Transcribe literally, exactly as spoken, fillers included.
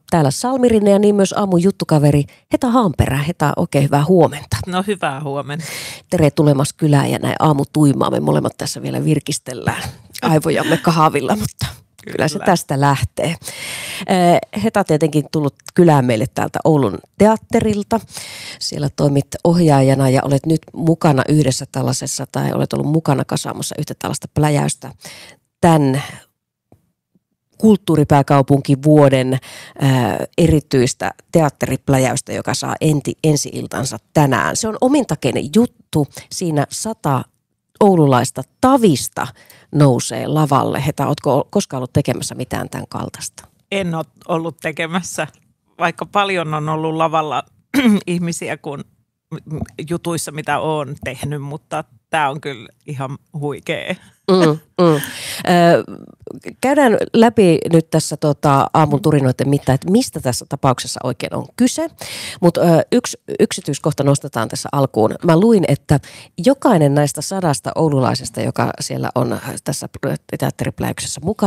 täällä Salmi-Rinne ja niin myös aamun juttukaveri Heta Haanperä. Heta, oikein hyvää huomenta. No hyvää huomenta. Tere tulemassa kylään ja näin aamutuimaa. Me molemmat tässä vielä virkistellään aivojamme kahvilla, mutta kyllä, kyllä se tästä lähtee. Heta tietenkin tullut kylään meille täältä Oulun teatterilta. Siellä toimit ohjaajana ja olet nyt mukana yhdessä tällaisessa, tai olet ollut mukana kasaamassa yhtä tällaista pläjäystä tämän kulttuuripääkaupunkivuoden ää, erityistä teatteripläjäystä, joka saa enti, ensi-iltansa tänään. Se on omintakeinen juttu. Siinä sata oululaista tavista nousee lavalle. Heta, ootko koskaan ollut tekemässä mitään tämän kaltaista? En ole ollut tekemässä, vaikka paljon on ollut lavalla ihmisiä kuin jutuissa, mitä olen tehnyt, mutta tämä on kyllä ihan huikea. Mm, mm. Ö, käydään läpi nyt tässä tota, aamun turinoiden mittaan, että mistä tässä tapauksessa oikein on kyse. Mutta yksi yksityiskohta nostetaan tässä alkuun. Mä luin, että jokainen näistä sadasta oululaisesta, joka siellä on tässä teatteripläjäyksessä mukana,